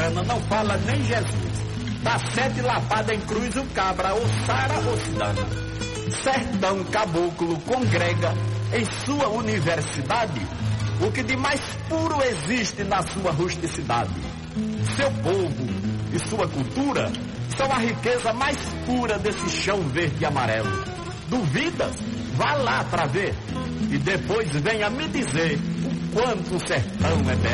sertana não fala nem Jesus. Dá 7 lapada em cruz o cabra, ou Sara ou Cidana. Sertão caboclo congrega em sua universidade o que de mais puro existe na sua rusticidade. Seu povo e sua cultura são a riqueza mais pura desse chão verde e amarelo. Duvidas? Vá lá pra ver. E depois venha me dizer o quanto o sertão é belo.